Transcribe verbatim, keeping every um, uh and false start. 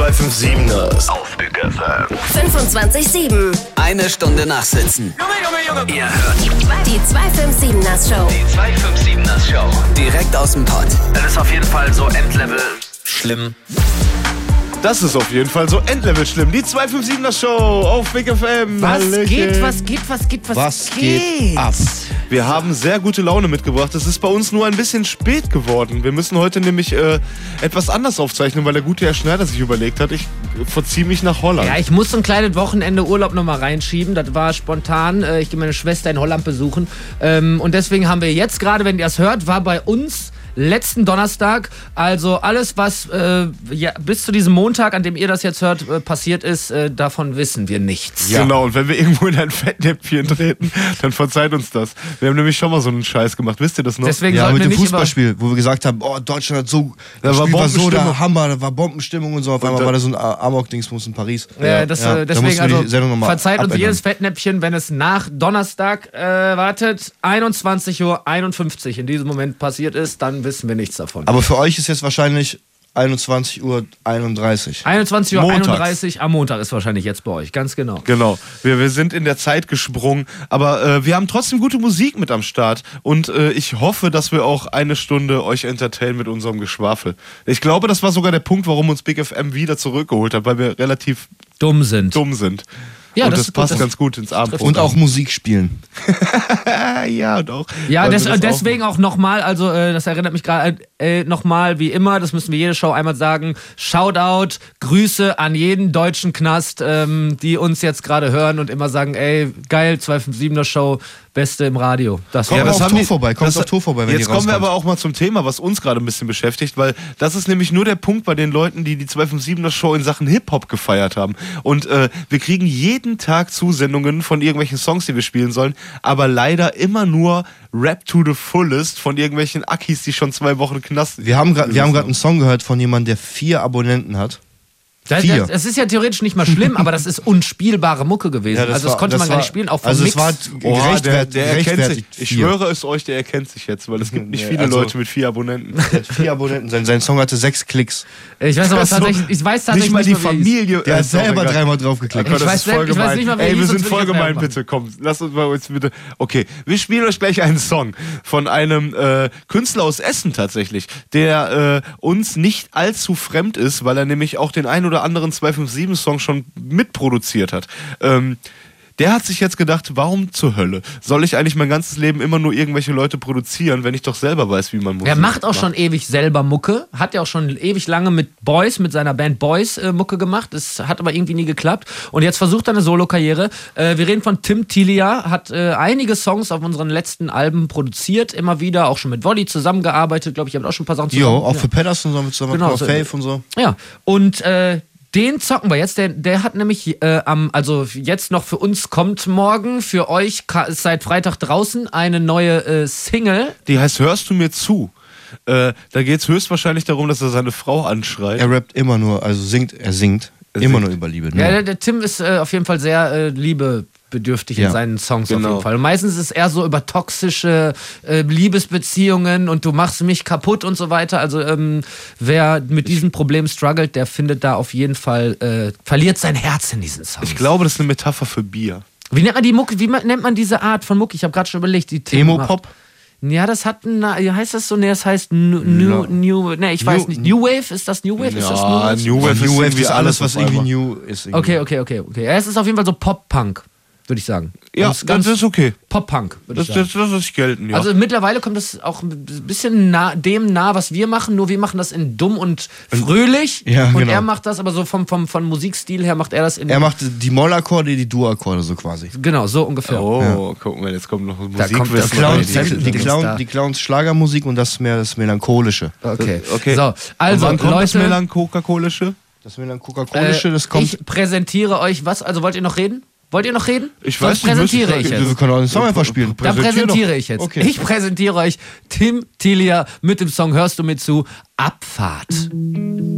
zweihundertsiebenundfünfzigers auf Big F M. fünfundzwanzig sieben. Eine Stunde nachsitzen. Junge, Junge, Junge. Ihr hört Die zweihundertfünfundsiebzigers Show. die zweihundertfünfundsiebzigers Show. Direkt aus dem Pod. Das ist auf jeden Fall so Endlevel schlimm. Das ist auf jeden Fall so Endlevel schlimm. Die zweihundertfünfundsiebzigers Show auf Big F M. Was Hallöchen. geht, was geht, was geht, was, Was geht? geht ab? Wir haben sehr gute Laune mitgebracht. Es ist bei uns nur ein bisschen spät geworden. Wir müssen heute nämlich äh, etwas anders aufzeichnen, weil der gute Herr Schneider sich überlegt hat, ich verziehe mich nach Holland. Ja, ich muss so ein kleines Wochenende Urlaub nochmal reinschieben. Das war spontan. Äh, Ich gehe meine Schwester in Holland besuchen. Ähm, Und deswegen haben wir jetzt gerade, wenn ihr das hört, war bei uns letzten Donnerstag, also alles, was äh, ja, bis zu diesem Montag, an dem ihr das jetzt hört, äh, passiert ist, äh, davon wissen wir nichts. Ja. Genau, und wenn wir irgendwo in ein Fettnäpfchen treten, dann verzeiht uns das. Wir haben nämlich schon mal so einen Scheiß gemacht, wisst ihr das noch? Deswegen Ja, sollten mit wir dem nicht Fußballspiel, wo wir gesagt haben, oh, Deutschland hat so, Da das war Spiel war so der Bombenstimmung. Hammer, da war Bombenstimmung und so. Auf einmal da- war da so ein Amok-Dingsbums in Paris. über... Äh, das, Ja, äh, da deswegen mussten wir die also Sendung noch mal verzeiht uns abändern. jedes Fettnäpfchen, wenn es nach Donnerstag, äh, wartet, einundzwanzig Uhr einundfünfzig in diesem Moment passiert ist, dann wissen wir nichts davon. Aber für euch ist jetzt wahrscheinlich einundzwanzig Uhr einunddreißig. einundzwanzig Uhr Montags. einunddreißig am Montag ist wahrscheinlich jetzt bei euch, ganz genau. Genau, wir, wir sind in der Zeit gesprungen, aber äh, wir haben trotzdem gute Musik mit am Start und äh, ich hoffe, dass wir auch eine Stunde euch entertainen mit unserem Geschwafel. Ich glaube, das war sogar der Punkt, warum uns Big F M wieder zurückgeholt hat, weil wir relativ Dumm sind. dumm sind. Ja, und das das, ist gut, passt das- ganz gut ins Abend. Und auch Musik spielen. ja, und auch. Ja, weil des, wir das deswegen auch, nochmal, also äh, das erinnert mich gerade äh, nochmal wie immer, das müssen wir jede Show einmal sagen, Shoutout, Grüße an jeden deutschen Knast, ähm, die uns jetzt gerade hören und immer sagen, ey, geil, zweihundertfünfundsiebzigers Show, Beste im Radio. Das Kommt Ja, mal das auf haben Tour die- vorbei, kommt das- auf Tour vorbei, wenn Jetzt die kommen wir rauskommt. aber auch mal zum Thema, was uns gerade ein bisschen beschäftigt, weil das ist nämlich nur der Punkt bei den Leuten, die die zweihundertfünfundsiebzigers Show in Sachen Hip-Hop gefeiert haben. Und äh, wir kriegen jeden Tag Zusendungen von irgendwelchen Songs, die wir spielen sollen, aber leider immer nur Rap to the Fullest von irgendwelchen Akis, die schon zwei Wochen Knast. Wir haben gerade wir haben gerade einen Song gehört von jemandem, der vier Abonnenten hat. Das, Vier. das, das ist ja theoretisch nicht mal schlimm, aber das ist unspielbare Mucke gewesen. Ja, das also das war- konnte das man gar war- nicht spielen, auch vom also Mix. es war Oha, der, gerechtfertigt, der erkennt sich. gerechtfertigt Ich vier. schwöre es euch, der erkennt sich jetzt, weil es gibt nicht Nee, viele also- Leute mit vier Abonnenten. Der hat vier Abonnenten. Sein, sein Song hatte sechs Klicks. Ich weiß aber Das ist tatsächlich, so- ich weiß tatsächlich nicht mal die mehr, wie er hieß. Familie. Der äh, hat ist doch selber egal. dreimal draufgeklickt. Oh Gott, Ich das weiß ist voll selbst- ich weiß gemein. nicht mal, wer Ey, hieß, wir sonst sind will voll ich das gemein, einfach bitte. Komm, lass uns mal jetzt bitte. Okay, wir spielen euch gleich einen Song von einem äh, Künstler aus Essen tatsächlich, der äh, uns nicht allzu fremd ist, weil er nämlich auch den ein oder anderen zweihundertfünfundsiebzig-Song schon mitproduziert hat. Ähm, Der hat sich jetzt gedacht, warum zur Hölle soll ich eigentlich mein ganzes Leben immer nur irgendwelche Leute produzieren, wenn ich doch selber weiß, wie man Musik Er macht auch schon ewig selber Mucke, hat ja auch schon ewig lange mit Boys, mit seiner Band Boys äh, Mucke gemacht. Das hat aber irgendwie nie geklappt. Und jetzt versucht er eine Solo-Karriere. Äh, wir reden von Tim Tilia, hat äh, einige Songs auf unseren letzten Alben produziert, immer wieder, auch schon mit Wolli zusammengearbeitet, glaube ich, habt auch schon ein paar Sachen zusammen. Jo, auch ja. für Pedersen, so mit zusammen Genau, mit so- Faith und so. Ja, und äh, den zocken wir jetzt. Der, der hat nämlich äh, am, also jetzt noch für uns kommt morgen, für euch ka- ist seit Freitag draußen eine neue äh, Single. Die heißt Hörst du mir zu? Äh, da geht es höchstwahrscheinlich darum, dass er seine Frau anschreit. Er rappt immer nur, also singt, er singt Er immer singt. nur über Liebe. Ja, Nur. der, der Tim ist äh, auf jeden Fall sehr äh, liebebedürftig Ja, in seinen Songs auf genau. jeden Fall. Und meistens ist es eher so über toxische äh, Liebesbeziehungen und du machst mich kaputt und so weiter. Also ähm, wer mit diesem Problem struggelt, der findet da auf jeden Fall, äh, verliert sein Herz in diesen Songs. Ich glaube, das ist eine Metapher für Bier. Wie nennt man die Mucke? Wie man- nennt man diese Art von Mucke? Ich habe gerade schon überlegt. Die Tim Emo-Pop? macht. Ja, das hat ein, Na- heißt das so? Ne, das heißt New, New, New ne, ich weiß New- nicht. New Wave? Ist das New Wave? Ist das New Ja, Wave? New Wave, New Wave irgendwie ist alles, was auf irgendwie einmal. new ist. Irgendwie. Okay, okay, okay, okay. Ja, es ist auf jeden Fall so Pop-Punk, würde ich sagen. Ja, Ganz- ganz das ist okay. Pop-Punk, würde ich Das, sagen. das, das ist gelten, ja. Also mittlerweile kommt das auch ein bisschen nah, dem nah, was wir machen, nur wir machen das in dumm und fröhlich. Ja, und genau. er macht das aber so vom, vom, vom Musikstil her, macht er das in. Er macht die Mollakkorde, die Dur-Akkorde so quasi. Genau, so ungefähr. oh, guck mal, jetzt kommt noch Da Musik. kommt das Die Clowns, Clown- die, die, Dings Clown, da. die Clowns Schlagermusik und das ist mehr das Melancholische. Okay. Okay. So, also Und wann kommt das Leute, Melancholische? Das Melancholische, äh, das kommt... ich präsentiere euch was. Also wollt ihr noch reden? Wollt ihr noch reden? Ich Sonst weiß nicht, präsentiere müsste ich ich- jetzt. wir können auch den Song einfach spielen. Dann Präsentier präsentiere doch. ich jetzt. Okay. Ich präsentiere euch Tim Tilia mit dem Song Hörst du mir zu? Abfahrt.